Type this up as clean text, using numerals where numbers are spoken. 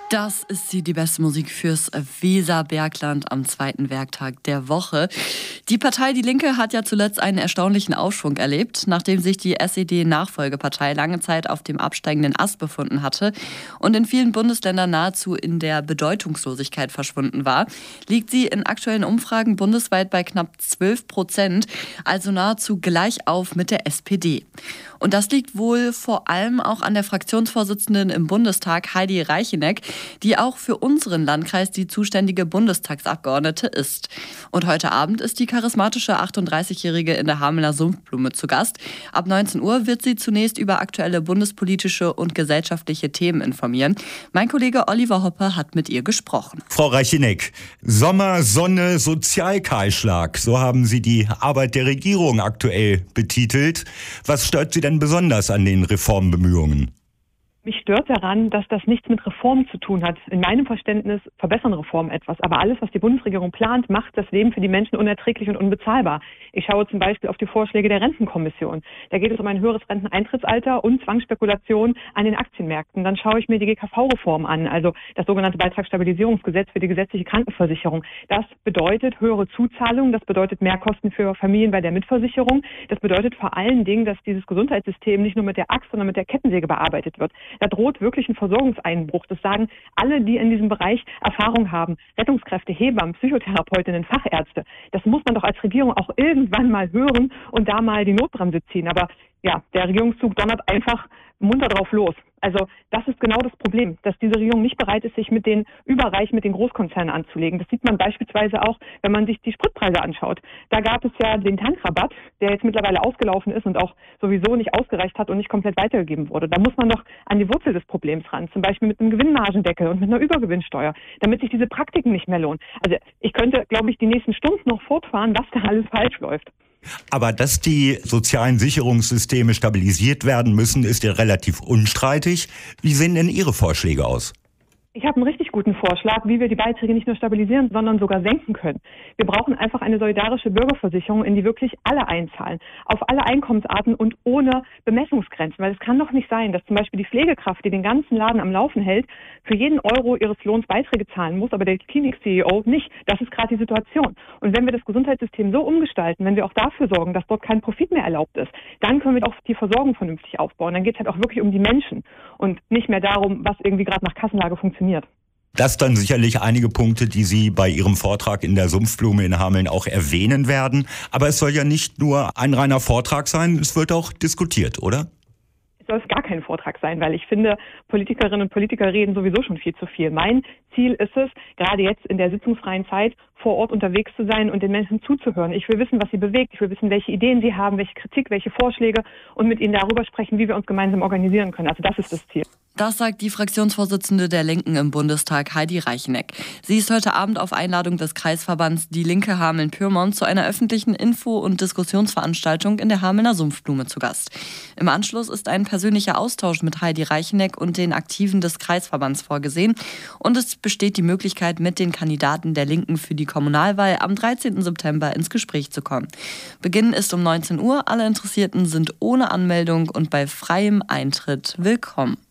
Das ist sie, die beste Musik fürs Weserbergland am zweiten Werktag der Woche. Die Partei Die Linke hat ja zuletzt einen erstaunlichen Aufschwung erlebt, nachdem sich die SED-Nachfolgepartei lange Zeit auf dem absteigenden Ast befunden hatte und in vielen Bundesländern nahezu in der Bedeutungslosigkeit verschwunden war, liegt sie in aktuellen Umfragen bundesweit bei knapp 12%, also nahezu gleich auf mit der SPD. Und das liegt wohl vor allem auch an der Fraktionsvorsitzenden im Bundestag, Heidi Reicheneck, die auch für unseren Landkreis die zuständige Bundestagsabgeordnete ist. Und heute Abend ist die charismatische 38-Jährige in der Hamelner Sumpfblume zu Gast. Ab 19 Uhr wird sie zunächst über aktuelle bundespolitische und gesellschaftliche Themen informieren. Mein Kollege Oliver Hoppe hat mit ihr gesprochen. Frau Reicheneck, Sommer, Sonne, Sozialkahlschlag, so haben Sie die Arbeit der Regierung aktuell betitelt. Was stört Sie denn besonders an den Reformbemühungen? Mich stört daran, dass das nichts mit Reformen zu tun hat. In meinem Verständnis verbessern Reformen etwas. Aber alles, was die Bundesregierung plant, macht das Leben für die Menschen unerträglich und unbezahlbar. Ich schaue zum Beispiel auf die Vorschläge der Rentenkommission. Da geht es um ein höheres Renteneintrittsalter und Zwangsspekulation an den Aktienmärkten. Dann schaue ich mir die GKV-Reform an, also das sogenannte Beitragsstabilisierungsgesetz für die gesetzliche Krankenversicherung. Das bedeutet höhere Zuzahlungen, das bedeutet mehr Kosten für Familien bei der Mitversicherung. Das bedeutet vor allen Dingen, dass dieses Gesundheitssystem nicht nur mit der Axt, sondern mit der Kettensäge bearbeitet wird. Da droht wirklich ein Versorgungseinbruch. Das sagen alle, die in diesem Bereich Erfahrung haben. Rettungskräfte, Hebammen, Psychotherapeutinnen, Fachärzte. Das muss man doch als Regierung auch irgendwann mal hören und da mal die Notbremse ziehen. Aber ja, der Regierungszug donnert einfach munter drauf los. Also das ist genau das Problem, dass diese Regierung nicht bereit ist, sich mit den Überreichen, mit den Großkonzernen anzulegen. Das sieht man beispielsweise auch, wenn man sich die Spritpreise anschaut. Da gab es ja den Tankrabatt, der jetzt mittlerweile ausgelaufen ist und auch sowieso nicht ausgereicht hat und nicht komplett weitergegeben wurde. Da muss man doch an die Wurzel des Problems ran, zum Beispiel mit einem Gewinnmargendeckel und mit einer Übergewinnsteuer, damit sich diese Praktiken nicht mehr lohnen. Also ich könnte, glaube ich, die nächsten Stunden noch fortfahren, was da alles falsch läuft. Aber dass die sozialen Sicherungssysteme stabilisiert werden müssen, ist ja relativ unstreitig. Wie sehen denn Ihre Vorschläge aus? Ich habe einen richtig guten Vorschlag, wie wir die Beiträge nicht nur stabilisieren, sondern sogar senken können. Wir brauchen einfach eine solidarische Bürgerversicherung, in die wirklich alle einzahlen, auf alle Einkommensarten und ohne Bemessungsgrenzen. Weil es kann doch nicht sein, dass zum Beispiel die Pflegekraft, die den ganzen Laden am Laufen hält, für jeden Euro ihres Lohns Beiträge zahlen muss, aber der Klinik-CEO nicht. Das ist gerade die Situation. Und wenn wir das Gesundheitssystem so umgestalten, wenn wir auch dafür sorgen, dass dort kein Profit mehr erlaubt ist, dann können wir auch die Versorgung vernünftig aufbauen. Dann geht es halt auch wirklich um die Menschen und nicht mehr darum, was irgendwie gerade nach Kassenlage funktioniert. Das dann sicherlich einige Punkte, die Sie bei Ihrem Vortrag in der Sumpfblume in Hameln auch erwähnen werden. Aber es soll ja nicht nur ein reiner Vortrag sein, es wird auch diskutiert, oder? Soll es gar kein Vortrag sein, weil ich finde, Politikerinnen und Politiker reden sowieso schon viel zu viel. Mein Ziel ist es, gerade jetzt in der sitzungsfreien Zeit vor Ort unterwegs zu sein und den Menschen zuzuhören. Ich will wissen, was sie bewegt. Ich will wissen, welche Ideen sie haben, welche Kritik, welche Vorschläge und mit ihnen darüber sprechen, wie wir uns gemeinsam organisieren können. Also das ist das Ziel. Das sagt die Fraktionsvorsitzende der Linken im Bundestag, Heidi Reicheneck. Sie ist heute Abend auf Einladung des Kreisverbands Die Linke Hameln-Pyrmont zu einer öffentlichen Info- und Diskussionsveranstaltung in der Hamelner Sumpfblume zu Gast. Im Anschluss ist ein persönlicher Austausch mit Heidi Reicheneck und den Aktiven des Kreisverbands vorgesehen. Und es besteht die Möglichkeit, mit den Kandidaten der Linken für die Kommunalwahl am 13. September ins Gespräch zu kommen. Beginn ist um 19 Uhr. Alle Interessierten sind ohne Anmeldung und bei freiem Eintritt willkommen.